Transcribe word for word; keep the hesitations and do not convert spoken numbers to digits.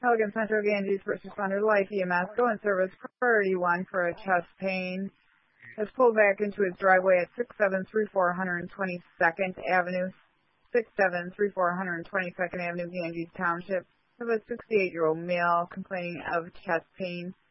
Pelican Central Ganges First Responder Life E M S go in service priority one for a chest pain. Has pulled back into his driveway at six seven three four one twenty-second Avenue, six seven three four one twenty-second Avenue, Ganges Township, of a sixty-eight-year-old male complaining of chest pain.